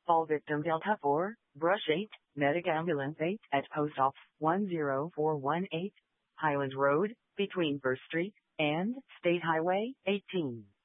Fall victim Delta 4, Brush 8, Medic Ambulance 8 at Post Office 10418, Highland Road, between First Street and State Highway 18.